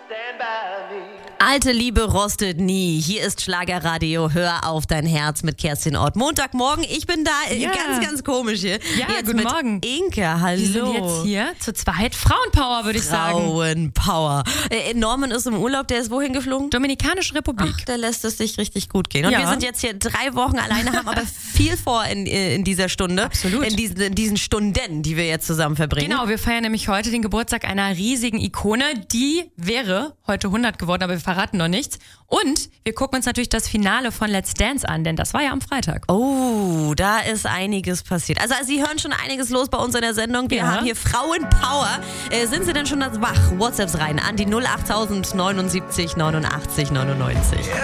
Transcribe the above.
Alte Liebe rostet nie. Hier ist Schlagerradio. Hör auf dein Herz mit Kerstin Ott. Montagmorgen, ich bin da. Ja. Ganz komisch hier. Ja, jetzt guten mit Morgen. Inke, hallo. Wir sind jetzt hier zu zweit. Frauenpower, würde ich sagen. Frauenpower. Norman ist im Urlaub. Der ist wohin geflogen? Dominikanische Republik. Ach, der lässt es sich richtig gut gehen. Und Ja. wir sind jetzt hier 3 Wochen alleine, haben aber viel vor in dieser Stunde. Absolut. In diesen Stunden, die wir jetzt zusammen verbringen. Genau, wir feiern nämlich heute den Geburtstag einer riesigen Ikone. Die wäre heute 100 geworden, aber wir verraten noch nichts. Und wir gucken uns natürlich das Finale von Let's Dance an, denn das war ja am Freitag. Oh, da ist einiges passiert. Also Sie hören schon einiges los bei uns in der Sendung. Wir Ja. haben hier Frauenpower. Sind Sie denn schon wach? WhatsApps rein an die 08000 79 89 99.